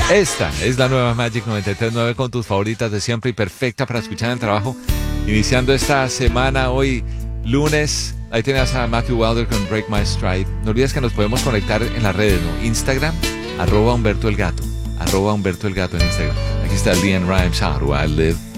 Esta es la nueva Magic 93.9 con tus favoritas de siempre y perfecta para escuchar en el trabajo. Iniciando esta semana hoy, lunes, ahí tenías a Matthew Wilder con Break My Stride. No olvides que nos podemos conectar en las redes, ¿no? Instagram, @Humberto el Gato en Instagram. Aquí está Leanne Rimes, How Do I Live.